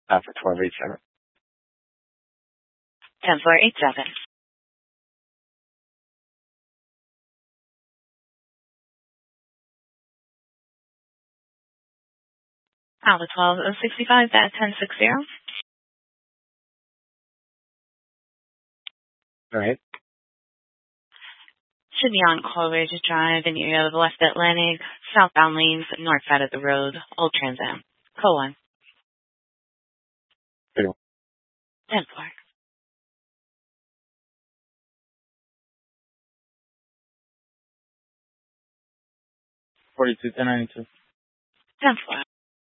For 1287. 10487. Alpha 12065, that 1060. All right. Should be on Coleridge Drive in the area of West Atlantic, southbound lanes, north side of the road, Old Trans Am. Co-1. 10-4. 42 1092. 10-4.